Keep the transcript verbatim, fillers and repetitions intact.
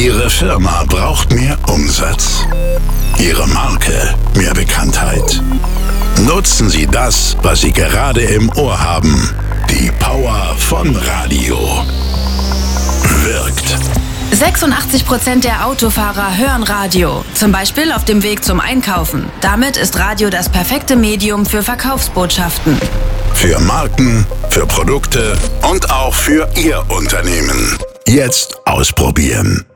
Ihre Firma braucht mehr Umsatz. Ihre Marke mehr Bekanntheit. Nutzen Sie das, was Sie gerade im Ohr haben. Die Power von Radio. Wirkt. sechsundachtzig Prozent der Autofahrer hören Radio, zum Beispiel auf dem Weg zum Einkaufen. Damit ist Radio das perfekte Medium für Verkaufsbotschaften. Für Marken, für Produkte und auch für Ihr Unternehmen. Jetzt ausprobieren.